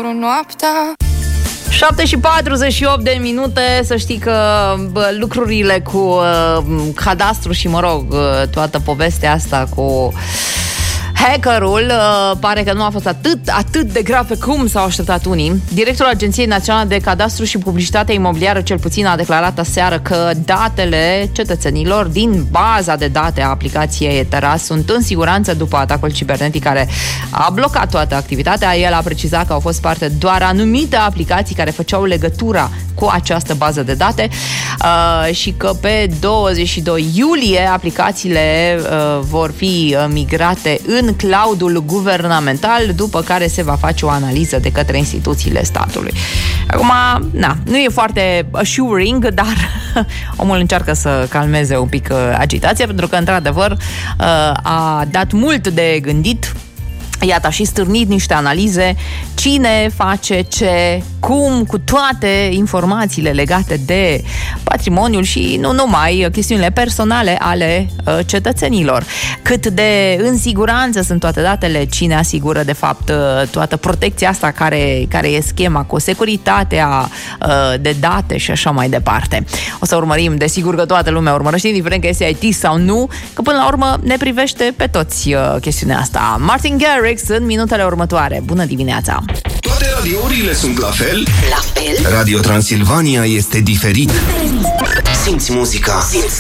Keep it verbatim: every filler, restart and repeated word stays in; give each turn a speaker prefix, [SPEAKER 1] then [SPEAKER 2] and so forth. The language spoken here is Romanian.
[SPEAKER 1] singur noaptea.
[SPEAKER 2] șapte și patruzeci și opt de minute. Să știi că bă, lucrurile cu uh, cadastru și, mă rog, uh, toată povestea asta cu hackerul uh, pare că nu a fost atât, atât de grav pe cum s-au așteptat unii. Directorul Agenției Naționale de Cadastru și Publicitate Imobiliară, cel puțin, a declarat aseară că datele cetățenilor din baza de date a aplicației Etera sunt în siguranță după atacul cibernetic care a blocat toată activitatea. El a precizat că au fost parte doar anumite aplicații care făceau legătura cu această bază de date uh, și că pe douăzeci și doi iulie aplicațiile uh, vor fi migrate în cloudul guvernamental, după care se va face o analiză de către instituțiile statului. Acum, na, nu e foarte assuring, dar omul încearcă să calmeze un pic agitația, pentru că, într-adevăr, a dat mult de gândit. Iată, a și stârnit niște analize, cine face ce, cum, cu toate informațiile legate de patrimoniul și nu numai, chestiunile personale ale uh, cetățenilor. Cât de în siguranță sunt toate datele, cine asigură de fapt uh, toată protecția asta, care, care e schema cu securitatea uh, de date și așa mai departe. O să urmărim, desigur că toată lumea urmărește, indiferent că este I T sau nu, că până la urmă ne privește pe toți uh, chestiunea asta. Martin Garrix în minutele următoare. Bună dimineața!
[SPEAKER 3] Toate radiourile sunt la fel?
[SPEAKER 4] La fel?
[SPEAKER 3] Radio Transilvania este diferit. Simți muzica, simți